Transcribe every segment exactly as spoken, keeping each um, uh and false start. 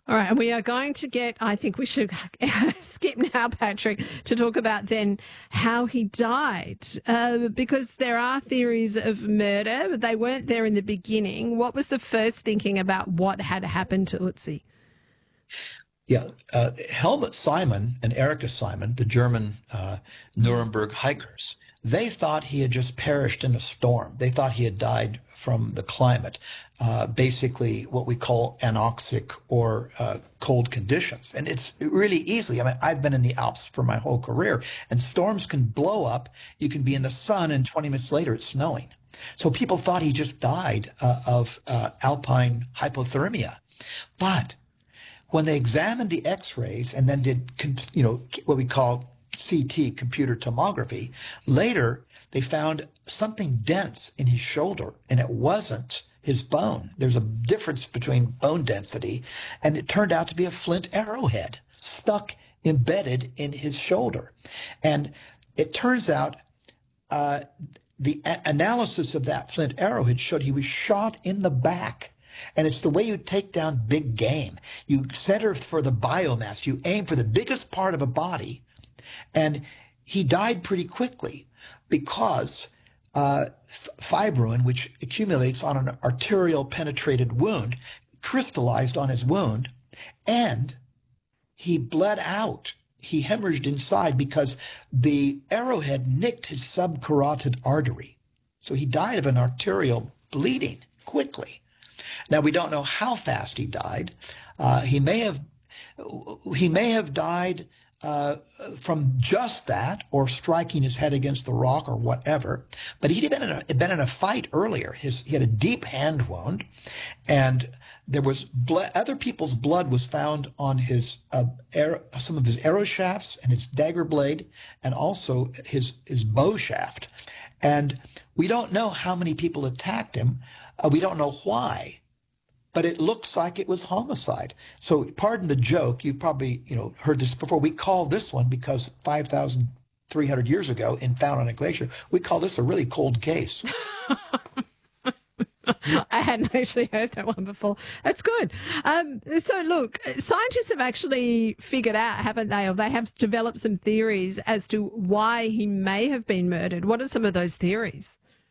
All right, and we are going to get, I think we should skip now, Patrick, to talk about then how he died, uh, because there are theories of murder, but they weren't there in the beginning. What was the first thinking about what had happened to Ötzi? Yeah, uh, Helmut Simon and Erika Simon, the German uh, Nuremberg hikers, they thought he had just perished in a storm. They thought he had died from the climate, uh, basically what we call anoxic or uh, cold conditions. And it's really easily, I mean, I've been in the Alps for my whole career, and storms can blow up. You can be in the sun, and twenty minutes later it's snowing. So people thought he just died uh, of uh, alpine hypothermia. But when they examined the x-rays and then did, you know, what we call C T, computer tomography, later they found something dense in his shoulder, and it wasn't his bone. There's a difference between bone density, and it turned out to be a flint arrowhead stuck embedded in his shoulder. And it turns out uh, the a- analysis of that flint arrowhead showed he was shot in the back. And it's the way you take down big game. You center for the biomass. You aim for the biggest part of a body. And he died pretty quickly because uh, fibrin, which accumulates on an arterial penetrated wound, crystallized on his wound, and he bled out. He hemorrhaged inside because the arrowhead nicked his subcarotid artery. So he died of an arterial bleeding quickly. Now, we don't know how fast he died. Uh, he may have he may have died uh, from just that, or striking his head against the rock, or whatever. But he'd been in a, been in a fight earlier. His, he had a deep hand wound, and there was blood, other people's blood was found on his uh, arrow, some of his arrow shafts and his dagger blade, and also his his bow shaft. And we don't know how many people attacked him. Uh, we don't know why, but it looks like it was homicide. So pardon the joke. You've probably, you know, heard this before. We call this one, because five thousand three hundred years ago in Found on a Glacier, we call this a really cold case. I hadn't actually heard that one before. That's good. Um, so look, scientists have actually figured out, haven't they, or they have developed some theories as to why he may have been murdered. What are some of those theories?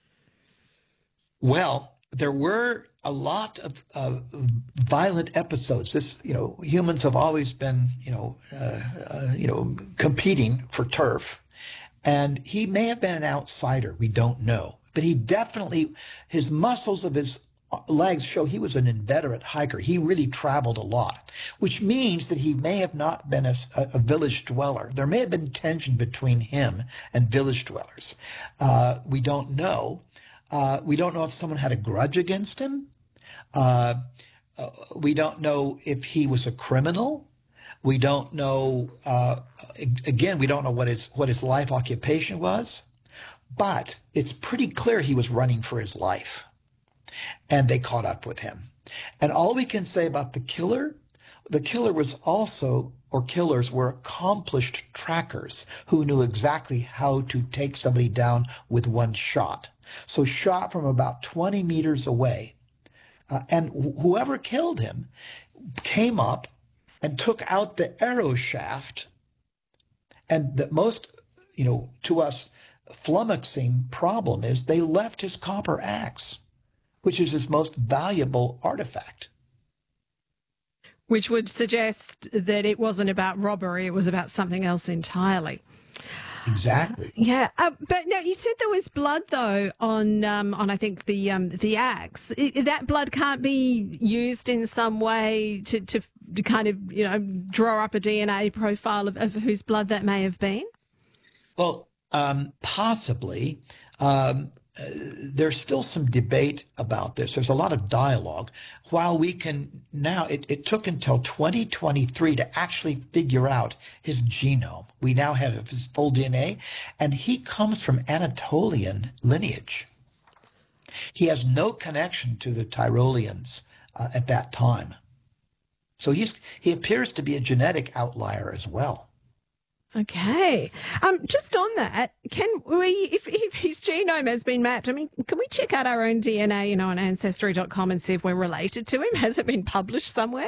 Well, there were a lot of uh, violent episodes. This, you know, humans have always been, you know, uh, uh, you know, competing for turf, and he may have been an outsider. We don't know, but he definitely, his muscles of his legs show he was an inveterate hiker. He really traveled a lot, which means that he may have not been a, a village dweller. There may have been tension between him and village dwellers. Uh, we don't know. Uh, we don't know if someone had a grudge against him. Uh, uh, we don't know if he was a criminal. We don't know, uh, again, we don't know what his, what his life occupation was, but it's pretty clear he was running for his life, and they caught up with him. And all we can say about the killer, the killer was also, or killers were accomplished trackers who knew exactly how to take somebody down with one shot. So shot from about twenty meters away. Uh, and wh- whoever killed him came up and took out the arrow shaft. And the most, you know, to us, flummoxing problem is they left his copper axe, which is his most valuable artifact. Which would suggest that it wasn't about robbery, it was about something else entirely. Exactly. Yeah, uh, but no, you said there was blood though on um, on I think the um, the axe. I, that blood can't be used in some way to, to to kind of, you know, draw up a D N A profile of, of whose blood that may have been. Well, um, possibly. Um, uh, there's still some debate about this. There's a lot of dialogue. While we can now, it, it took until twenty twenty-three to actually figure out his genome. We now have his full D N A, and he comes from Anatolian lineage. He has no connection to the Tyroleans uh, at that time. So he's he appears to be a genetic outlier as well. Okay. Um, just on that, can we, if, if his genome has been mapped, I mean, can we check out our own D N A, you know, on Ancestry dot com and see if we're related to him? Has it been published somewhere?